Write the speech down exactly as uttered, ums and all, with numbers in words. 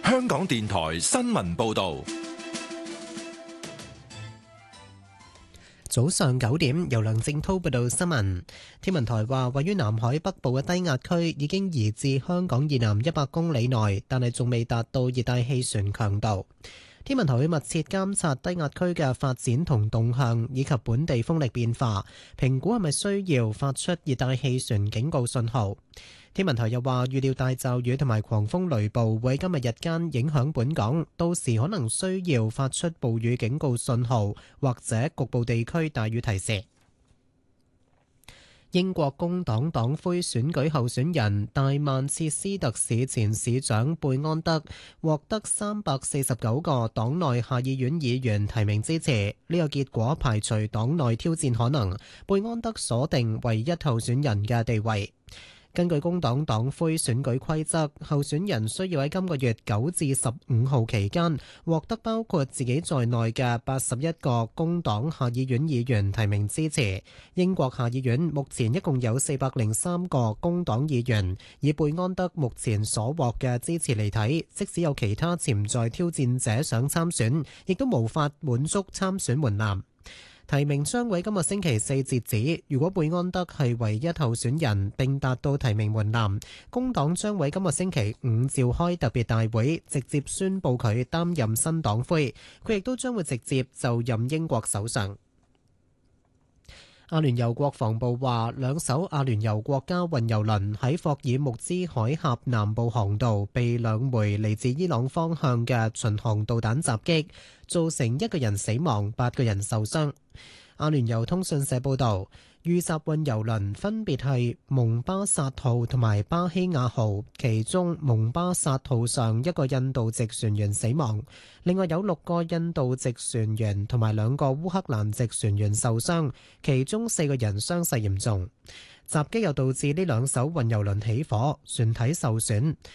香港電台新聞報道。 早上九點，由梁正濤報道新聞。天文台話，位於南海北部嘅低壓區已經移至香港以南一百公里內，但係仲未達到熱帶氣旋強度。天文台會密切監察低壓區嘅發展同動向，以及本地風力變化，評估係咪需要發出熱帶氣旋警告信號。天文台又話，預料大驟雨同埋狂風雷暴會喺今日日間影響本港，到時可能需要發出暴雨警告信號，或者局部地區大雨提示。英國工黨黨魁選舉候選人大曼徹斯特市前市長貝安德獲得三百四十九個黨內下議院議員提名支持，呢個結果排除黨內挑戰可能，貝安德鎖定唯一候選人嘅地位。根據工黨黨魁選舉規則，候選人需要喺今個月九至十五號期間獲得包括自己在內嘅八十一個工黨下議院議員提名支持。英國下議院目前一共有四百零三個工黨議員，以貝安德目前所獲嘅支持嚟睇，即使有其他潛在挑戰者想參選，亦都無法滿足參選門檻。提名將會今個星期四截止，如果貝安德係唯一候選人並達到提名門檻，工黨將會今個星期五召開特別大會，直接宣布佢擔任新黨魁，佢亦都將會直接就任英國首相。阿聯酋國防部話，兩艘阿聯酋國家運油輪喺霍爾木茲海峽南部航道被兩枚嚟自伊朗方向嘅巡航導彈襲擊，造成一個人死亡，八個人受傷。阿聯酋通訊社報導，遇襲運油輪分別係蒙巴薩號同埋巴希亞號，其中蒙巴薩號上一個印度籍船員死亡，另外有六個印度籍船員同埋兩個烏克蘭籍船員受傷，其中四個人傷勢嚴重。襲擊又導致呢兩艘運油輪起火，船體受損。